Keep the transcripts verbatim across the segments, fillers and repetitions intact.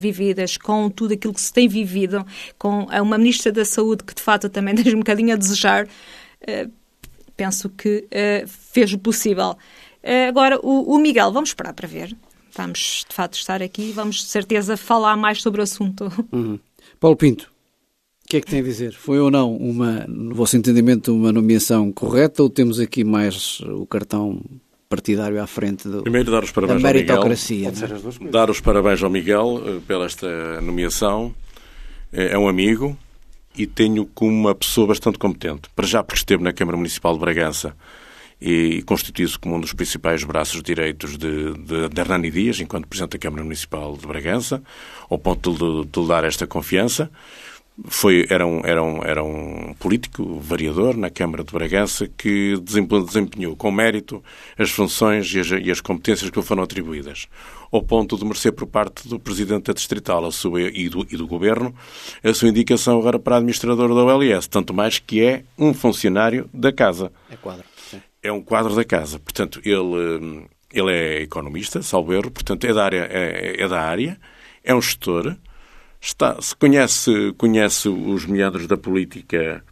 vividas, com tudo aquilo que se tem vivido, com uma Ministra da Saúde que de fato também deixa um bocadinho a desejar, uh, penso que uh, fez o possível. Uh, agora, o, o Miguel, vamos esperar para ver. Vamos, de fato, estar aqui e vamos, de certeza, falar mais sobre o assunto. Uhum. Paulo Pinto, o que é que tem a dizer? Foi ou não, uma, no vosso entendimento, uma nomeação correta ou temos aqui mais o cartão partidário à frente do, Primeiro, dar os parabéns da meritocracia? Ao Miguel, né? Dar os parabéns ao Miguel pela esta nomeação. É um amigo e tenho como uma pessoa bastante competente. Para já porque esteve na Câmara Municipal de Bragança e constituiu-se como um dos principais braços direitos de, de, de Hernani Dias, enquanto Presidente da Câmara Municipal de Bragança, ao ponto de, de lhe dar esta confiança. Foi, era, um, era, um, era um político variador na Câmara de Bragança que desempenhou com mérito as funções e as, e as competências que lhe foram atribuídas, ao ponto de merecer por parte do Presidente da Distrital a sua, e, do, e do Governo a sua indicação agora para administrador da O L S, tanto mais que é um funcionário da Casa. É quadro. Sim. É um quadro da Casa. Portanto, ele, ele é economista, salvo erro, portanto, é da área, é, é da área, é um gestor. Está, se conhece, conhece os meandros da política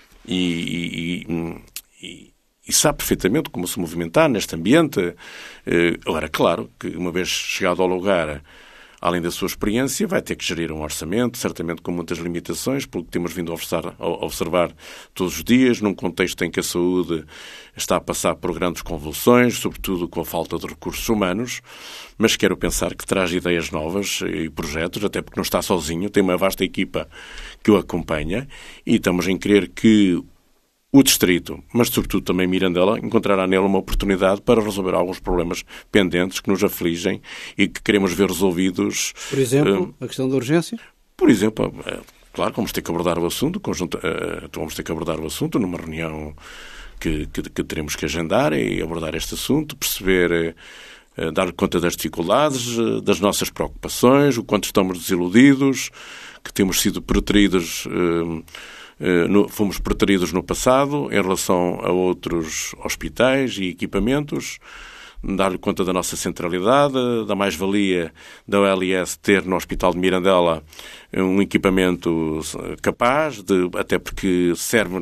e, e, e, e sabe perfeitamente como se movimentar neste ambiente. Agora, claro que uma vez chegado ao lugar, além da sua experiência, vai ter que gerir um orçamento, certamente com muitas limitações, pelo que temos vindo a observar, a observar todos os dias, num contexto em que a saúde está a passar por grandes convulsões, sobretudo com a falta de recursos humanos, mas quero pensar que traz ideias novas e projetos, até porque não está sozinho, tem uma vasta equipa que o acompanha e estamos em crer que o Distrito, mas sobretudo também Mirandela, encontrará nele uma oportunidade para resolver alguns problemas pendentes que nos afligem e que queremos ver resolvidos. Por exemplo, uh, a questão da urgência? Por exemplo, uh, claro, vamos ter que abordar o assunto, conjunto, uh, vamos ter que abordar o assunto numa reunião que, que, que teremos que agendar e abordar este assunto, perceber, uh, dar conta das dificuldades, uh, das nossas preocupações, o quanto estamos desiludidos, que temos sido preteridos... Uh, Uh, no, fomos preteridos no passado em relação a outros hospitais e equipamentos, dar-lhe conta da nossa centralidade, da mais-valia da O L S ter no Hospital de Mirandela um equipamento capaz, de, até porque serve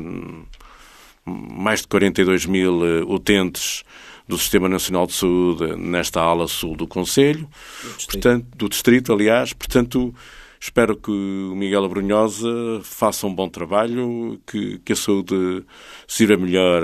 mais de quarenta e dois mil utentes do Sistema Nacional de Saúde nesta ala sul do Conselho, do Distrito, portanto, do distrito aliás, portanto... Espero que o Miguel Abrunhosa faça um bom trabalho, que, que a saúde sirva melhor,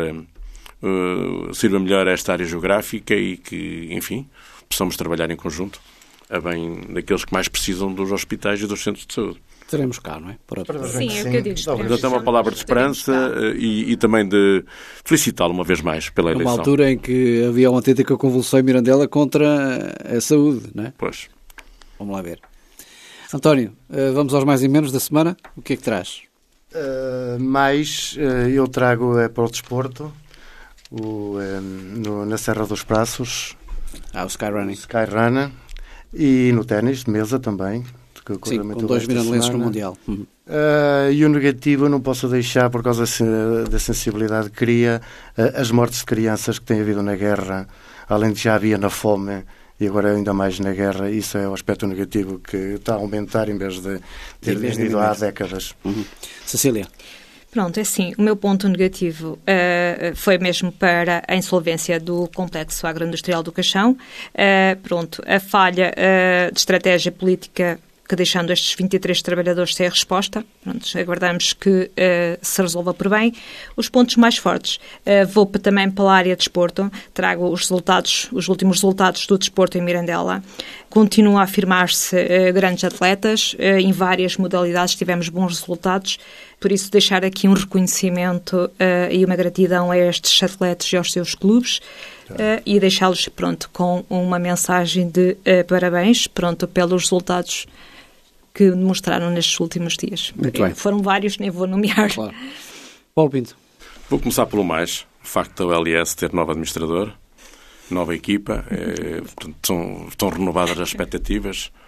uh, sirva melhor a esta área geográfica e que, enfim, possamos trabalhar em conjunto a bem daqueles que mais precisam dos hospitais e dos centros de saúde. Teremos cá, não é? Por Sim, é o que eu digo. Portanto, é uma palavra de esperança e, e também de felicitá-lo uma vez mais pela eleição. Numa altura em que havia uma autêntica convulsão em Mirandela contra a saúde, não é? Pois. Vamos lá ver. António, vamos aos mais e menos da semana. O que é que traz? Uh, mais, uh, eu trago é, para o desporto, o, é, no, na Serra dos Praços. Ah, o Skyrunning. Skyrunning. E no ténis de mesa também. Que Sim, com dois mirandelenses no Mundial. Uhum. Uh, e o negativo eu não posso deixar, por causa da sensibilidade que cria, uh, as mortes de crianças que tem havido na guerra, além de já havia na fome. E agora ainda mais na guerra, isso é o aspecto negativo que está a aumentar em vez de ter vindo há décadas. Uhum. Cecília? Pronto, é assim, o meu ponto negativo uh, foi mesmo para a insolvência do Complexo Agroindustrial do Caixão. Uh, pronto, a falha uh, de estratégia política que deixando estes vinte e três trabalhadores sem a resposta. Pronto, aguardamos que uh, se resolva por bem. Os pontos mais fortes. Uh, vou também para a área de desporto. Trago os resultados, os últimos resultados do desporto em Mirandela. Continua a afirmar-se uh, grandes atletas. Uh, em várias modalidades tivemos bons resultados. Por isso, deixar aqui um reconhecimento uh, e uma gratidão a estes atletas e aos seus clubes. Uh, e deixá-los, pronto, com uma mensagem de uh, parabéns, pronto, pelos resultados que demonstraram nestes últimos dias. Muito bem. Foram vários, nem vou nomear. Claro. Paulo Pinto. Vou começar pelo mais. O facto da O L S ter novo administrador, nova equipa, é, portanto, são, estão renovadas as expectativas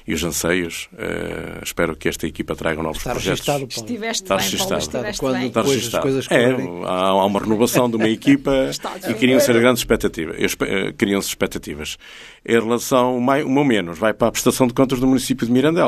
e os anseios. Uh, espero que esta equipa traga novos está projetos. Registado, Estiveste está bem, registado. Paulo, estiveste Quando bem. Está depois registado. as coisas É, correrem. há, há uma renovação de uma equipa e criam-se grandes expectativas. Criam-se expectativas. Em relação, o meu menos vai para a prestação de contas do município de Mirandela.